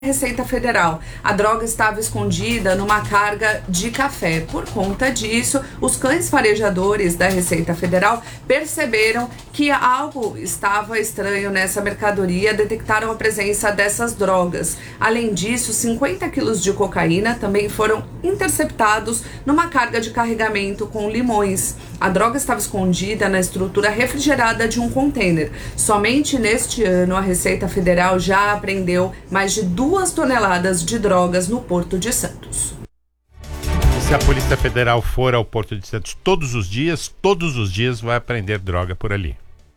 Receita Federal. A droga estava escondida numa carga de café. Por conta disso, os cães farejadores da Receita Federal perceberam que algo estava estranho nessa mercadoria, detectaram a presença dessas drogas. Além disso, 50 quilos de cocaína também foram interceptados numa carga de carregamento com limões. A droga estava escondida na estrutura refrigerada de um container. Somente neste ano, a Receita Federal já apreendeu mais de 2 toneladas de drogas no Porto de Santos. Se a Polícia Federal for ao Porto de Santos todos os dias vai apreender droga por ali.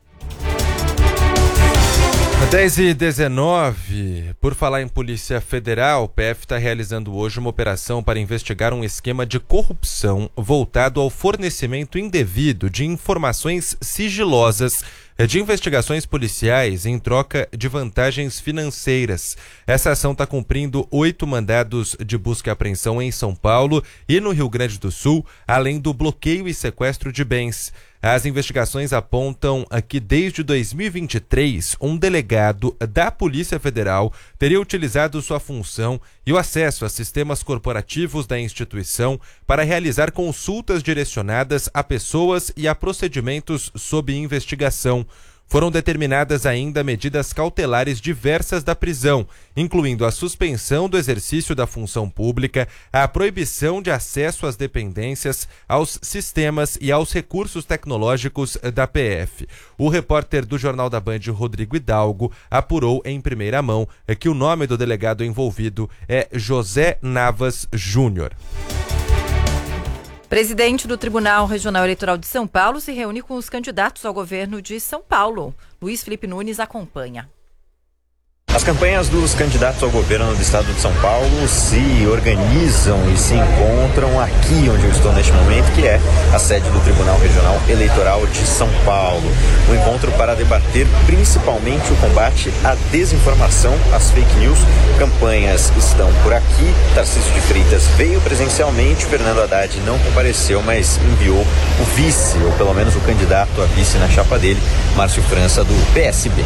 10h19, por falar em Polícia Federal, o PF está realizando hoje uma operação para investigar um esquema de corrupção voltado ao fornecimento indevido de informações sigilosas de investigações policiais em troca de vantagens financeiras. Essa ação está cumprindo 8 mandados de busca e apreensão em São Paulo e no Rio Grande do Sul, além do bloqueio e sequestro de bens. As investigações apontam que desde 2023, um delegado da Polícia Federal teria utilizado sua função e o acesso a sistemas corporativos da instituição para realizar consultas direcionadas a pessoas e a procedimentos sob investigação. Foram determinadas ainda medidas cautelares diversas da prisão, incluindo a suspensão do exercício da função pública, a proibição de acesso às dependências, aos sistemas e aos recursos tecnológicos da PF. O repórter do Jornal da Band, Rodrigo Hidalgo, apurou em primeira mão que o nome do delegado envolvido é José Navas Júnior. Presidente do Tribunal Regional Eleitoral de São Paulo se reúne com os candidatos ao governo de São Paulo. Luiz Felipe Nunes acompanha. As campanhas dos candidatos ao governo do estado de São Paulo se organizam e se encontram aqui onde eu estou neste momento, que é a sede do Tribunal Regional Eleitoral de São Paulo. Um encontro para debater principalmente o combate à desinformação, às fake news. Campanhas estão por aqui. Tarcísio de Freitas veio presencialmente, Fernando Haddad não compareceu, mas enviou o vice, ou pelo menos o candidato a vice na chapa dele, Márcio França, do PSB.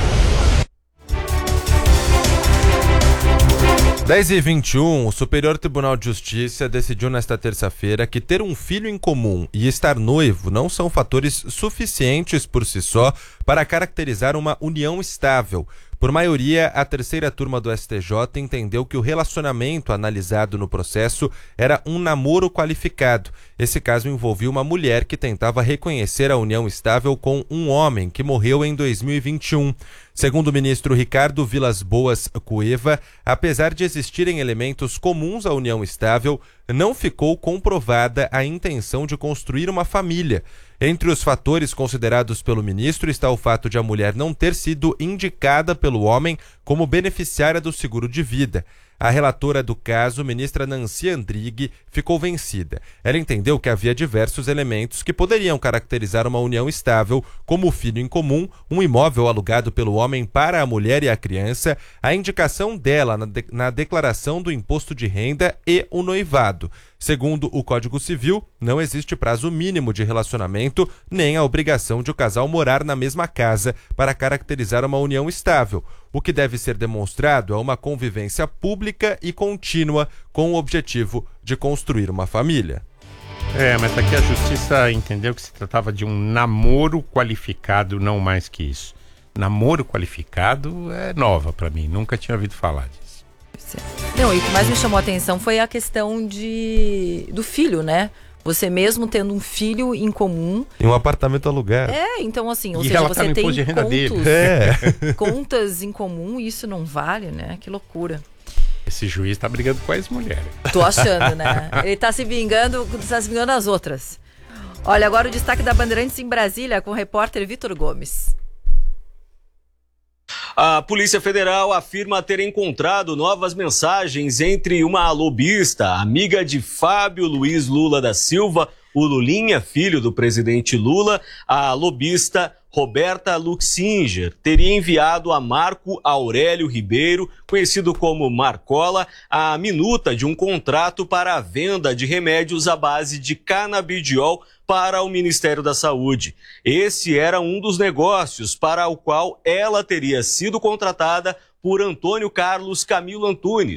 10h21, o Superior Tribunal de Justiça decidiu nesta terça-feira que ter um filho em comum e estar noivo não são fatores suficientes por si só para caracterizar uma união estável. Por maioria, a terceira turma do STJ entendeu que o relacionamento analisado no processo era um namoro qualificado. Esse caso envolvia uma mulher que tentava reconhecer a união estável com um homem que morreu em 2021. Segundo o ministro Ricardo Vilas Boas Cueva, apesar de existirem elementos comuns à união estável, não ficou comprovada a intenção de construir uma família. Entre os fatores considerados pelo ministro está o fato de a mulher não ter sido indicada pelo homem como beneficiária do seguro de vida. A relatora do caso, ministra Nancy Andrighi, ficou vencida. Ela entendeu que havia diversos elementos que poderiam caracterizar uma união estável, como o filho em comum, um imóvel alugado pelo homem para a mulher e a criança, a indicação dela na declaração do imposto de renda e o noivado. Segundo o Código Civil, não existe prazo mínimo de relacionamento nem a obrigação de o casal morar na mesma casa para caracterizar uma união estável. O que deve ser demonstrado é uma convivência pública e contínua com o objetivo de construir uma família. Mas aqui a Justiça entendeu que se tratava de um namoro qualificado, não mais que isso. Namoro qualificado é nova para mim, nunca tinha ouvido falar disso. Não, e o que mais me chamou a atenção foi a questão do filho, né? Você mesmo tendo um filho em comum. Em um apartamento alugado. Então assim, ou e seja, ela você tá tem de renda dele. Contas em comum, isso não vale, né? Que loucura. Esse juiz tá brigando com a ex-mulher. Tô achando, né? Ele tá se vingando das outras. Olha, agora o destaque da Bandeirantes em Brasília com o repórter Vitor Gomes. A Polícia Federal afirma ter encontrado novas mensagens entre uma lobista, amiga de Fábio Luiz Lula da Silva, o Lulinha, filho do presidente Lula. A lobista Roberta Luxinger teria enviado a Marco Aurélio Ribeiro, conhecido como Marcola, a minuta de um contrato para a venda de remédios à base de canabidiol para o Ministério da Saúde. Esse era um dos negócios para o qual ela teria sido contratada por Antônio Carlos Camilo Antunes.